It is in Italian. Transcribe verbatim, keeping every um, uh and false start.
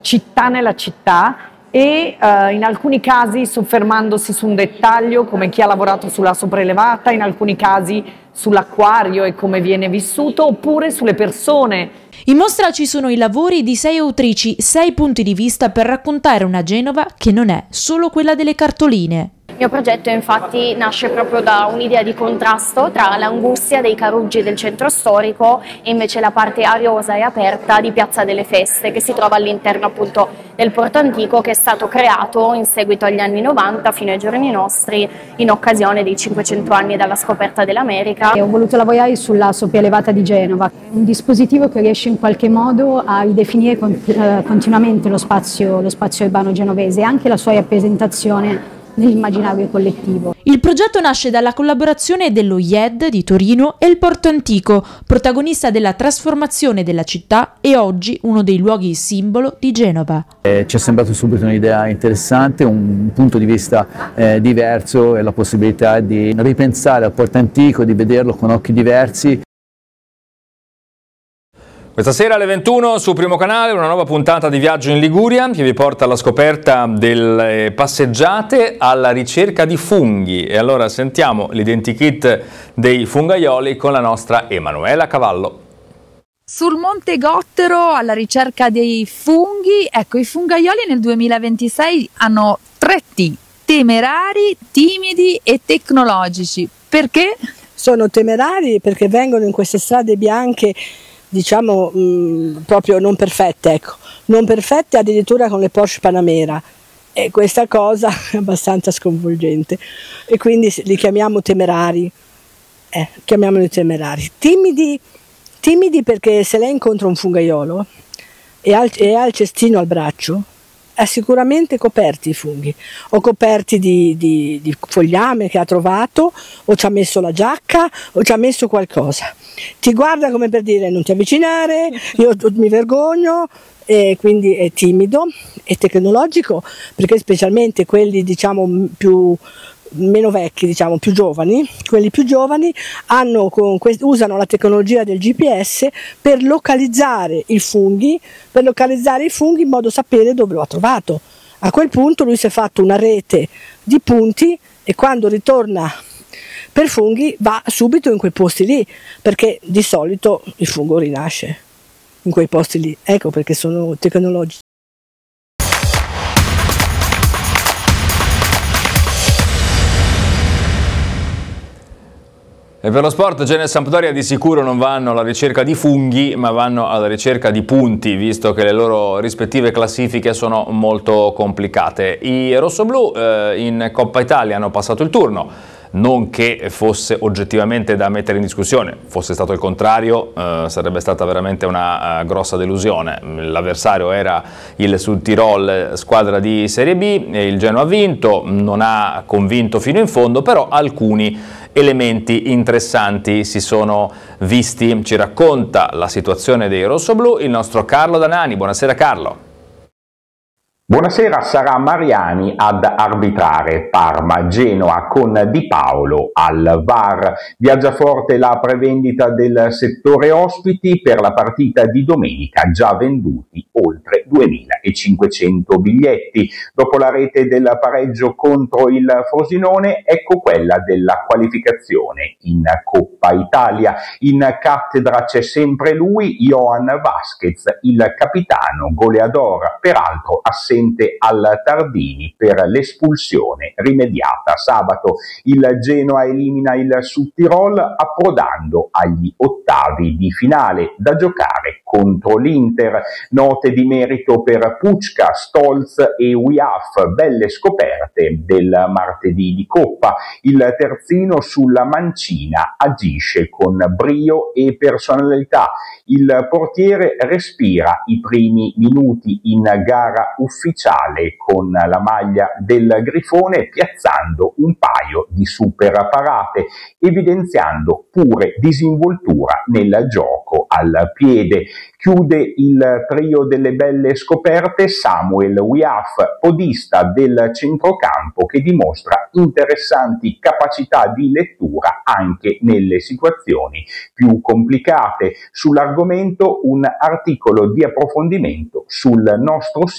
città nella città e eh, in alcuni casi soffermandosi su un dettaglio come chi ha lavorato sulla sopraelevata, in alcuni casi sull'acquario e come viene vissuto, oppure sulle persone. In mostra ci sono i lavori di sei autrici, sei punti di vista per raccontare una Genova che non è solo quella delle cartoline. Il mio progetto infatti nasce proprio da un'idea di contrasto tra l'angustia dei caruggi del centro storico e invece la parte ariosa e aperta di Piazza delle Feste, che si trova all'interno appunto del Porto Antico, che è stato creato in seguito agli anni novanta fino ai giorni nostri in occasione dei cinquecento anni dalla scoperta dell'America. E ho voluto lavorare sulla sopraelevata di Genova, un dispositivo che riesce in qualche modo a ridefinire continuamente lo spazio, lo spazio urbano genovese e anche la sua rappresentazione nell'immaginario collettivo. Il progetto nasce dalla collaborazione dello I E D di Torino e il Porto Antico, protagonista della trasformazione della città e oggi uno dei luoghi simbolo di Genova. Eh, ci è sembrato subito un'idea interessante, un punto di vista eh, diverso e la possibilità di ripensare al Porto Antico, di vederlo con occhi diversi. Questa sera alle ventuno su Primo Canale una nuova puntata di Viaggio in Liguria che vi porta alla scoperta delle passeggiate alla ricerca di funghi. E allora sentiamo l'identikit dei fungaioli con la nostra Emanuela Cavallo. Sul Monte Gottero alla ricerca dei funghi, ecco, i fungaioli nel duemilaventisei hanno tre T: temerari, timidi e tecnologici. Perché? Sono temerari perché vengono in queste strade bianche, diciamo mh, proprio non perfette, ecco, non perfette addirittura con le Porsche Panamera, e questa cosa è abbastanza sconvolgente e quindi li chiamiamo temerari, eh, chiamiamoli temerari. Timidi, timidi perché se lei incontra un fungaiolo e ha, e ha il cestino al braccio, è sicuramente coperti i funghi, o coperti di, di, di fogliame che ha trovato, o ci ha messo la giacca, o ci ha messo qualcosa. Ti guarda come per dire non ti avvicinare, io mi vergogno, e quindi è timido e tecnologico, perché specialmente quelli diciamo più meno vecchi, diciamo più giovani, quelli più giovani hanno con quest- usano la tecnologia del G P S per localizzare i funghi, per localizzare i funghi in modo da sapere dove lo ha trovato. A quel punto lui si è fatto una rete di punti e quando ritorna per funghi va subito in quei posti lì, perché di solito il fungo rinasce in quei posti lì, ecco perché sono tecnologici. E per lo sport Genova e Sampdoria di sicuro non vanno alla ricerca di funghi, ma vanno alla ricerca di punti, visto che le loro rispettive classifiche sono molto complicate. I rossoblù eh, in Coppa Italia hanno passato il turno, non che fosse oggettivamente da mettere in discussione, fosse stato il contrario eh, sarebbe stata veramente una uh, grossa delusione. L'avversario era il Südtirol, squadra di Serie B, e il Genoa ha vinto, non ha convinto fino in fondo, però alcuni elementi interessanti si sono visti. Ci racconta la situazione dei rossoblù il nostro Carlo Danani. Buonasera Carlo. Buonasera, sarà Mariani ad arbitrare Parma-Genoa con Di Paolo al V A R. Viaggia forte la prevendita del settore ospiti per la partita di domenica, già venduti oltre duemilacinquecento biglietti. Dopo la rete del pareggio contro il Frosinone, ecco quella della qualificazione in Coppa Italia. In cattedra c'è sempre lui, Johan Vasquez, il capitano goleador, peraltro assente al Tardini per l'espulsione rimediata. Sabato il Genoa elimina il Südtirol approdando agli ottavi di finale da giocare contro l'Inter. Note di merito per Pučka, Stolz e Wiaf, belle scoperte del martedì di Coppa. Il terzino sulla mancina agisce con brio e personalità. Il portiere respira i primi minuti in gara ufficiale con la maglia del Grifone, piazzando un paio di super parate, evidenziando pure disinvoltura nel gioco al piede. Chiude il trio delle belle scoperte Samuel Wiaf, podista del centrocampo che dimostra interessanti capacità di lettura anche nelle situazioni più complicate. Sull'argomento un articolo di approfondimento sul nostro sito